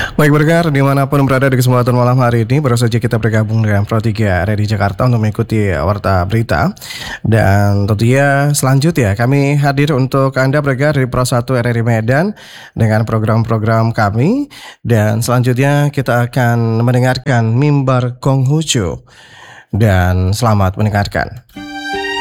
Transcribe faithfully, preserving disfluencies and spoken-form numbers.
Baik pendengar, dimanapun berada di kesempatan malam hari ini, baru saja kita bergabung dengan Pro tiga R R I Jakarta untuk mengikuti Warta Berita. Dan tentunya selanjutnya kami hadir untuk Anda pendengar di Pro satu R R I Medan dengan program-program kami. Dan selanjutnya kita akan mendengarkan Mimbar Konghucu. Dan selamat mendengarkan.